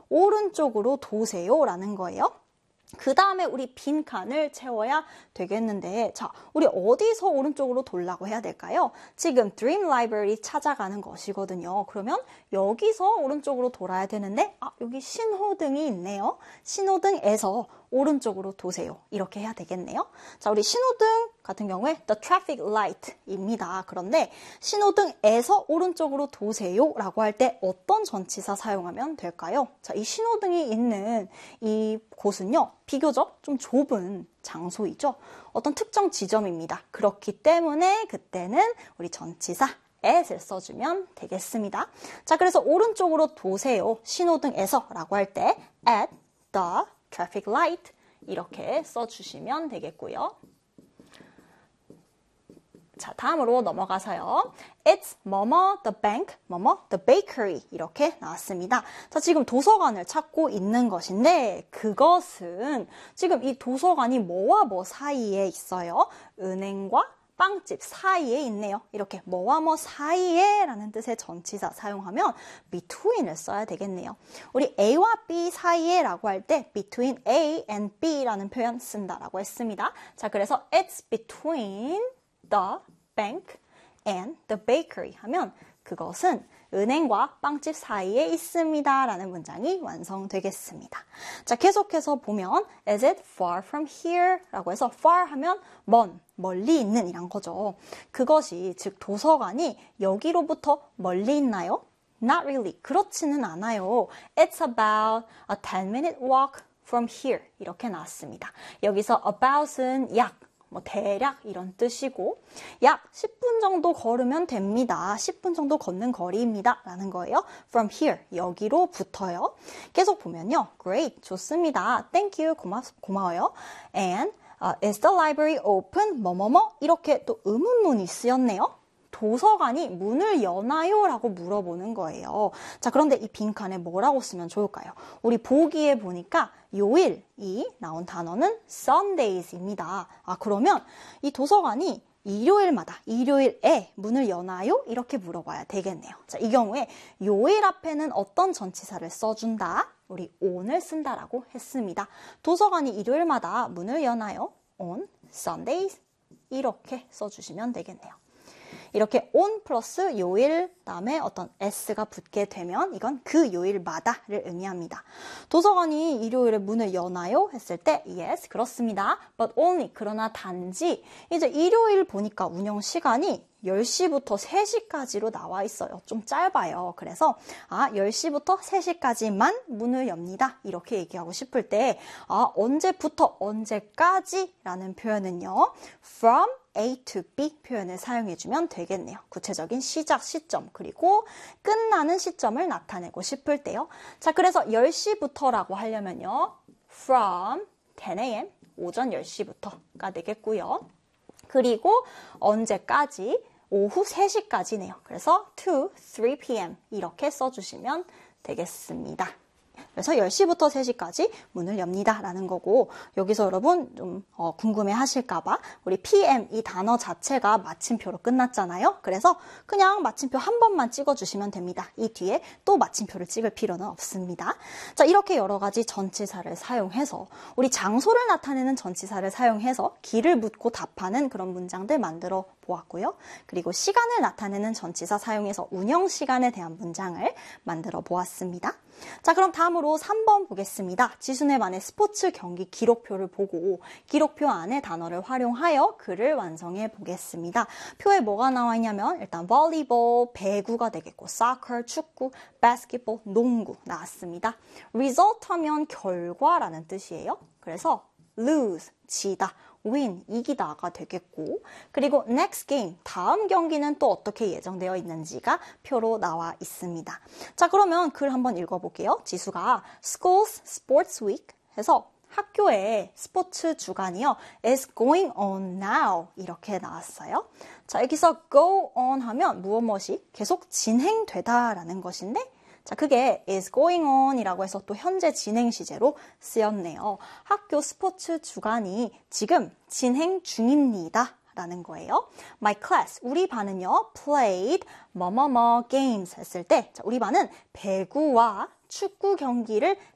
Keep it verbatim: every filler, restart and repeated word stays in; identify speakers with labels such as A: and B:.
A: 오른쪽으로 도세요 라는 거예요. 그 다음에 우리 빈 칸을 채워야 되겠는데, 자, 우리 어디서 오른쪽으로 돌라고 해야 될까요? 지금 Dream Library 찾아가는 것이거든요. 그러면 여기서 오른쪽으로 돌아야 되는데, 아, 여기 신호등이 있네요. 신호등에서 오른쪽으로 도세요. 이렇게 해야 되겠네요. 자, 우리 신호등 같은 경우에 the traffic light입니다. 그런데 신호등에서 오른쪽으로 도세요 라고 할 때 어떤 전치사 사용하면 될까요? 자, 이 신호등이 있는 이 곳은요, 비교적 좀 좁은 장소이죠. 어떤 특정 지점입니다. 그렇기 때문에 그때는 우리 전치사 at을 써주면 되겠습니다. 자, 그래서 오른쪽으로 도세요. 신호등에서 라고 할 때 at the traffic light 이렇게 써주시면 되겠고요. 자, 다음으로 넘어가서요. It's 뭐뭐 the bank, 뭐뭐 the bakery 이렇게 나왔습니다. 자, 지금 도서관을 찾고 있는 것인데 그것은 지금 이 도서관이 뭐와 뭐 사이에 있어요? 은행과 빵집 사이에 있네요. 이렇게 뭐와 뭐 사이에 라는 뜻의 전치사 사용하면 between을 써야 되겠네요. 우리 A와 B 사이에 라고 할 때 between A and B 라는 표현 쓴다라고 했습니다. 자, 그래서 it's between the bank and the bakery 하면 그것은 은행과 빵집 사이에 있습니다 라는 문장이 완성되겠습니다. 자, 계속해서 보면 Is it far from here? 라고 해서 far 하면 먼, 멀리 있는 이란 거죠. 그것이 즉 도서관이 여기로부터 멀리 있나요? Not really. 그렇지는 않아요. It's about a ten minute walk from here 이렇게 나왔습니다. 여기서 about은 약 뭐 대략 이런 뜻이고 약 십 분 정도 걸으면 됩니다. 십 분 정도 걷는 거리입니다. 라는 거예요. From here, 여기로부터요. 계속 보면요. Great, 좋습니다. Thank you, 고마, 고마워요. And uh, is the library open? 뭐뭐뭐 이렇게 또 의문문이 쓰였네요. 도서관이 문을 여나요? 라고 물어보는 거예요. 자, 그런데 이 빈칸에 뭐라고 쓰면 좋을까요? 우리 보기에 보니까 요일이 나온 단어는 Sundays입니다. 아, 그러면 이 도서관이 일요일마다, 일요일에 문을 여나요? 이렇게 물어봐야 되겠네요. 자, 이 경우에 요일 앞에는 어떤 전치사를 써준다? 우리 on을 쓴다라고 했습니다. 도서관이 일요일마다 문을 여나요? On Sundays 이렇게 써주시면 되겠네요. 이렇게 on 플러스 요일 다음에 어떤 s가 붙게 되면 이건 그 요일마다를 의미합니다. 도서관이 일요일에 문을 여나요? 했을 때 yes, 그렇습니다. But only, 그러나 단지 이제 일요일 보니까 운영 시간이 열 시부터 세 시까지로 나와 있어요. 좀 짧아요. 그래서 아, 열 시부터 세 시까지만 문을 엽니다. 이렇게 얘기하고 싶을 때 아, 언제부터 언제까지 라는 표현은요. From A to B 표현을 사용해주면 되겠네요. 구체적인 시작 시점 그리고 끝나는 시점을 나타내고 싶을 때요. 자, 그래서 열 시부터라고 하려면요. From ten a m 오전 열 시부터가 되겠고요. 그리고 언제까지? 오후 세 시까지네요. 그래서 to three p m 이렇게 써주시면 되겠습니다. 그래서 열 시부터 세 시까지 문을 엽니다 라는 거고 여기서 여러분 좀 어, 궁금해 하실까봐 우리 피엠 이 단어 자체가 마침표로 끝났잖아요. 그래서 그냥 마침표 한 번만 찍어주시면 됩니다. 이 뒤에 또 마침표를 찍을 필요는 없습니다. 자, 이렇게 여러 가지 전치사를 사용해서 우리 장소를 나타내는 전치사를 사용해서 길을 묻고 답하는 그런 문장들 만들어 보았고요. 그리고 시간을 나타내는 전치사 사용해서 운영 시간에 대한 문장을 만들어 보았습니다. 자, 그럼 다음으로 삼 번 보겠습니다. 지수네 반의 스포츠 경기 기록표를 보고 기록표 안에 단어를 활용하여 글을 완성해 보겠습니다. 표에 뭐가 나와 있냐면 일단 volleyball, 배구가 되겠고 soccer, 축구, basketball, 농구 나왔습니다. result 하면 결과라는 뜻이에요. 그래서 lose, 지다. win, 이기다가 되겠고 그리고 next game, 다음 경기는 또 어떻게 예정되어 있는지가 표로 나와 있습니다. 자, 그러면 글 한번 읽어볼게요. 지수가 School's Sports Week 해서 학교의 스포츠 주간이요. is going on now 이렇게 나왔어요. 자, 여기서 go on 하면 무엇 무엇이 계속 진행되다라는 것인데 자, 그게 is going on 이라고 해서 또 현재 진행 시제로 쓰였네요. 학교 스포츠 주간이 지금 진행 중입니다. 라는 거예요. My class, 우리 반은요, played 뭐뭐뭐 games 했을 때, 자, 우리 반은 배구와 축구 경기를